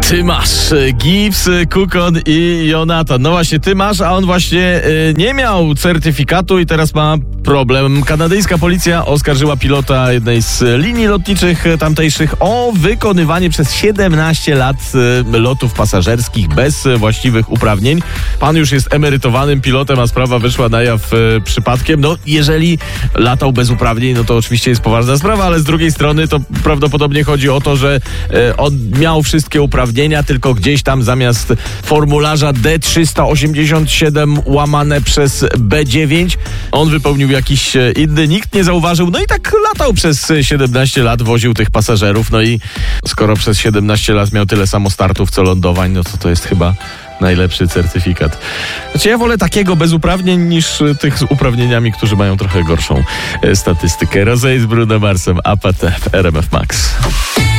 Ty masz Gibbs, Kukon i Jonatan. No właśnie, ty masz, a on właśnie nie miał certyfikatu i teraz ma problem. Kanadyjska policja oskarżyła pilota jednej z linii lotniczych tamtejszych o wykonywanie przez 17 lat lotów pasażerskich bez właściwych uprawnień. Pan już jest emerytowanym pilotem, a sprawa wyszła na jaw przypadkiem. No, jeżeli latał bez uprawnień, no to oczywiście jest poważna sprawa, ale z drugiej strony to prawdopodobnie chodzi o to, że on miał wszystkie uprawnienia, tylko gdzieś tam zamiast formularza D387 łamane przez B9 on wypełnił jakiś inny, nikt nie zauważył, no i tak latał przez 17 lat, woził tych pasażerów, no i skoro przez 17 lat miał tyle samo startów co lądowań, no to jest chyba najlepszy certyfikat. Znaczy ja wolę takiego bez uprawnień niż tych z uprawnieniami, którzy mają trochę gorszą statystykę. Rosé z Bruno Marsem, APT w RMF Max.